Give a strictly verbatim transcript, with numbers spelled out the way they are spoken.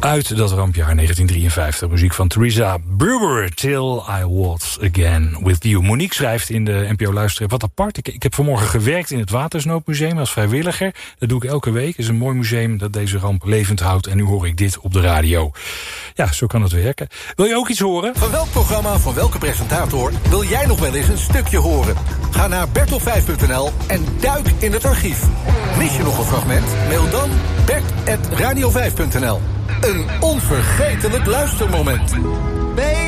Uit dat rampjaar negentien drieënvijftig. Muziek van Teresa Brewer. Till I Was Again With You. Monique schrijft in de N P O Luisteren. Wat apart. Ik, ik heb vanmorgen gewerkt in het Watersnoodmuseum als vrijwilliger. Dat doe ik elke week. Het is een mooi museum dat deze ramp levend houdt. En nu hoor ik dit op de radio. Ja, zo kan het werken. Wil je ook iets horen? Van welk programma, van welke presentator wil jij nog wel eens een stukje horen? Ga naar bert op vijf punt n l en duik in het archief. Mis je nog een fragment? Mail dan bert at radio vijf punt n l. Een onvergetelijk luistermoment.